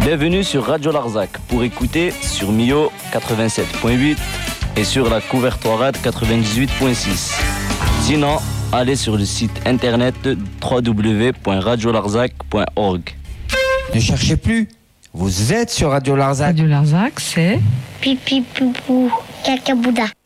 Bienvenue sur Radio Larzac pour écouter sur Mio 87.8 et sur la couverture 98.6. Sinon, allez sur le site internet www.radiolarzac.org. Ne cherchez plus, vous êtes sur Radio Larzac. Radio Larzac, c'est Pipi poupou, caca bouda.